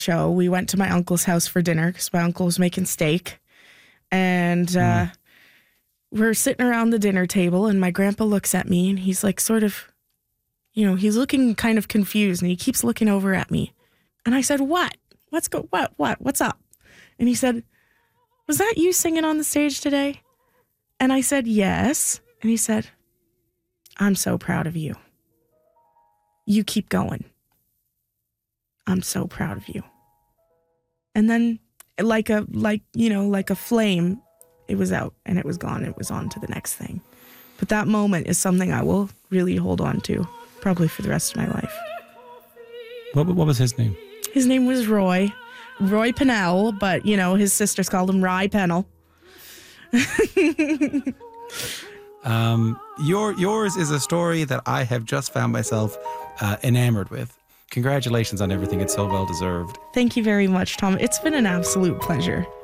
show, we went to my uncle's house for dinner because my uncle was making steak. And we're sitting around the dinner table, and my grandpa looks at me, and he's like sort of, he's looking kind of confused, and he keeps looking over at me. And I said, what? What's up? And he said, was that you singing on the stage today? And I said, yes. And he said, I'm so proud of you. You keep going. I'm so proud of you. And then like a flame, it was out and it was gone. It was on to the next thing. But that moment is something I will really hold on to, probably for the rest of my life. What was his name? His name was Roy Pennell, but, his sisters called him Rye Pennell. Yours is a story that I have just found myself enamored with. Congratulations on everything. It's so well deserved. Thank you very much, Tom. It's been an absolute pleasure.